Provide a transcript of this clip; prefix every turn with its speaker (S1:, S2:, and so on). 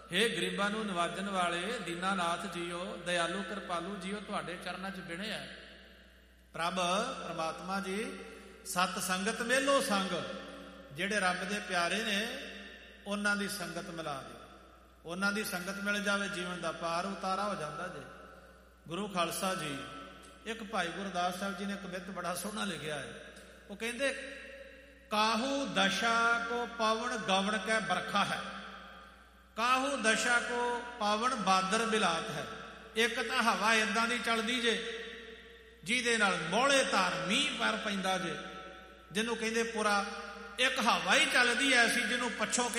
S1: ਹੇ ਗਰੀਬਾਂ ਨੂੰ ਨਿਵਾਜਣ ਵਾਲੇ ਦੀਨਾਨਾਥ ਜੀਓ, ਦਇਆਲੂ ਕਿਰਪਾਲੂ ਜੀਓ, ਤੁਹਾਡੇ ਚਰਨਾਂ 'ਚ ਬਿਣੇ ਹੈ। ਪ੍ਰਭ ਪਰਮਾਤਮਾ ਜੀ ਸਤ ਸੰਗਤ ਮੇਲੋ ਸੰਗ, ਜਿਹੜੇ ਰੱਬ ਦੇ ਪਿਆਰੇ ਨੇ ਉਹਨਾਂ ਦੀ ਸੰਗਤ ਮਿਲਾ ਦੇ। ਉਹਨਾਂ ਦੀ ਸੰਗਤ ਮਿਲ ਜਾਵੇ, ਜੀਵਨ ਦਾ ਪਾਰ ਉਤਾਰਾ ਹੋ ਜਾਂਦਾ ਜੇ। ਗੁਰੂ ਖਾਲਸਾ ਜੀ, ਇੱਕ ਭਾਈ ਗੁਰਦਾਸ ਸਾਹਿਬ ਜੀ ਨੇ ਕਵਿਤ ਬੜਾ ਸੋਹਣਾ ਲਿਖਿਆ ਹੈ। ਉਹ ਕਹਿੰਦੇ, ਕਾਹੂ ਦਸ਼ਾ ਕੋ ਪਾਵਨ ਗਵਣ ਕੈ ਬਰਖਾ ਹੈ, ਕਾਹੂ ਦਸ਼ਾ ਕੋ ਪਾਵਨ ਬਾਦਰ ਬਿਲਾਤ ਹੈ। ਇੱਕ ਤਾਂ ਹਵਾ ਏਦਾਂ ਦੀ ਚੱਲਦੀ ਜੇ ਜਿਹਦੇ ਨਾਲ ਮੋਹਲੇ ਧਾਰ ਮੀਂਹ ਪਰ ਪੈਂਦਾ ਜੇ, ਜਿਹਨੂੰ ਕਹਿੰਦੇ ਪੂਰਾ ਇੱਕ ਹਵਾ ਹੀ ਚੱਲਦੀ ਐਸੀ ਜਿਹਨੂੰ ਪੱਛੋਂ